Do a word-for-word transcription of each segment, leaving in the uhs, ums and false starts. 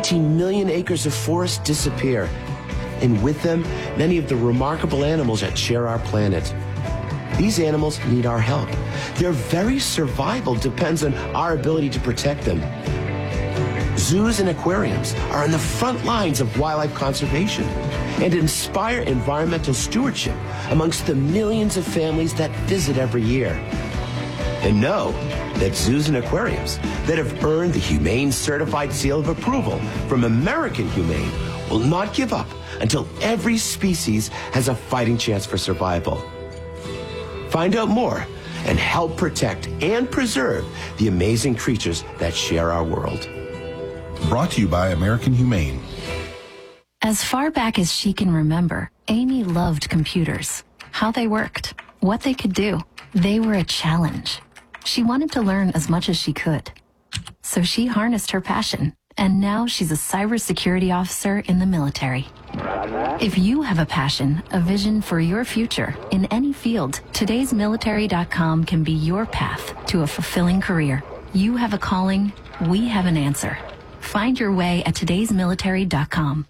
eighteen million acres of forest disappear. And with them, many of the remarkable animals that share our planet. These animals need our help. Their very survival depends on our ability to protect them. Zoos and aquariums are on the front lines of wildlife conservation and inspire environmental stewardship amongst the millions of families that visit every year. And know that zoos and aquariums that have earned the Humane Certified Seal of Approval from American Humane will not give up until every species has a fighting chance for survival. Find out more and help protect and preserve the amazing creatures that share our world. Brought to you by American Humane. As far back as she can remember, Amy loved computers, how they worked, what they could do. They were a challenge. She wanted to learn as much as she could. So she harnessed her passion, and now she's a cybersecurity officer in the military. If you have a passion, a vision for your future in any field, todays military dot com can be your path to a fulfilling career. You have a calling, we have an answer. Find your way at todays military dot com.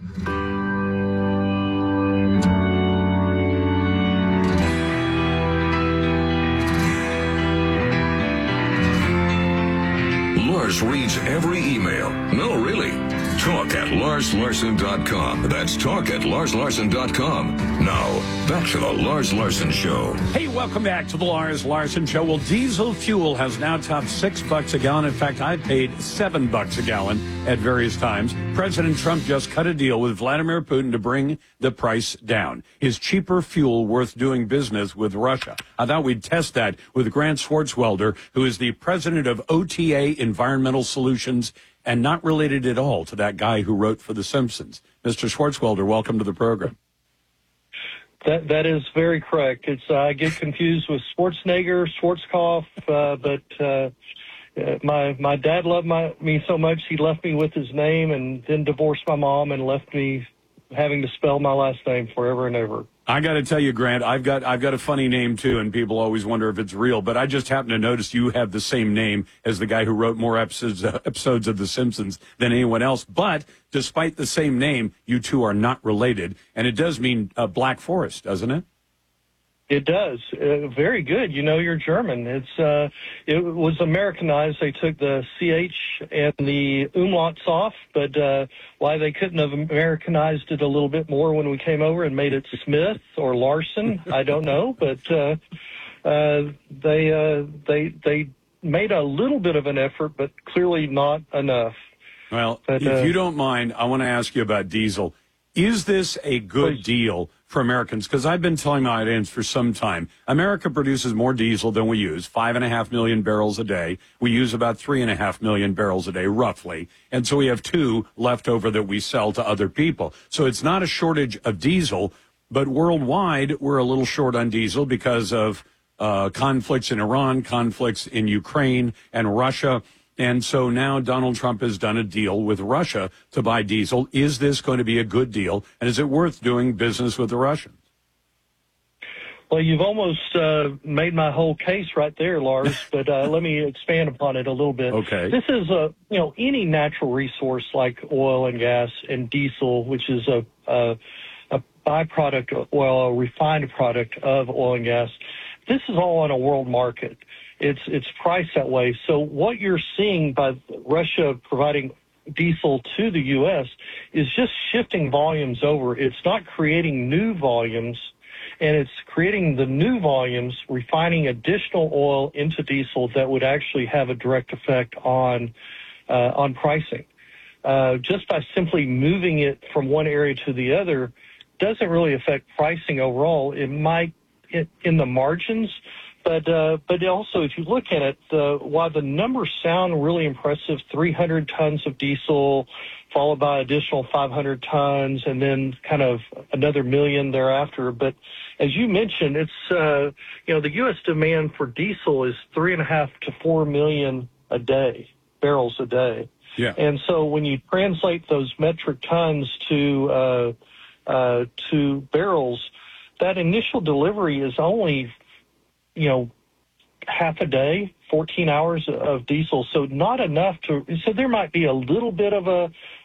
Lars reads every email. No, really. Talk at lars larson dot com. That's talk at lars larson dot com. Now, back to the Lars Larson Show. Hey, welcome back to the Lars Larson Show. Well, diesel fuel has now topped six bucks a gallon. In fact, I paid seven bucks a gallon at various times. President Trump just cut a deal with Vladimir Putin to bring the price down. Is cheaper fuel worth doing business with Russia? I thought we'd test that with Grant Swartzwelder, who is the president of O T A Environmental Solutions and not related at all to that guy who wrote for The Simpsons. Mister Swartzwelder, welcome to the program. That that is very correct. It's uh, I get confused with Schwarzenegger, Schwarzkopf, uh, but uh, uh, my my dad loved my, me so much he left me with his name, and then divorced my mom and left me having to spell my last name forever and ever. I got to tell you, Grant, I've got I've got a funny name too, and people always wonder if it's real. But I just happen to notice you have the same name as the guy who wrote more episodes uh, episodes of The Simpsons than anyone else. But despite the same name, you two are not related, and it does mean uh, Black Forest, doesn't it? It does. Uh, very good. You know, you're German. It's uh, it was Americanized. They took the C H and the umlauts off, but uh, why they couldn't have Americanized it a little bit more when we came over and made it Smith or Larson, I don't know. But uh, uh, they uh, they they made a little bit of an effort, but clearly not enough. Well, but, if uh, you don't mind, I want to ask you about diesel. Is this a good please. deal for Americans? Because I've been telling my audience for some time, America produces more diesel than we use, five and a half million barrels a day. We use about three and a half million barrels a day, roughly. And so we have two left over that we sell to other people. So it's not a shortage of diesel, but worldwide, we're a little short on diesel because of uh, conflicts in Iran, conflicts in Ukraine and Russia. And so now Donald Trump has done a deal with Russia to buy diesel. Is this going to be a good deal? And is it worth doing business with the Russians? Well, you've almost uh, made my whole case right there, Lars, but uh, let me expand upon it a little bit. Okay. This is, a, you know, any natural resource like oil and gas and diesel, which is a, a, a byproduct of oil, a refined product of oil and gas. This is all on a world market. It's it's priced that way. So what you're seeing by Russia providing diesel to the U S is just shifting volumes over. It's not creating new volumes, and it's creating the new volumes, refining additional oil into diesel that would actually have a direct effect on uh, on pricing. Uh, just by simply moving it from one area to the other doesn't really affect pricing overall. It might it, in the margins. But uh, but also, if you look at it, uh, while the numbers sound really impressive, three hundred tons of diesel, followed by additional five hundred tons, and then kind of another million thereafter. But as you mentioned, it's uh, you know the U S demand for diesel is three and a half to four million a day, barrels a day. Yeah. And so when you translate those metric tons to uh, uh, to barrels, that initial delivery is only you know, half a day, fourteen hours of diesel. So not enough to, so there might be a little bit of a,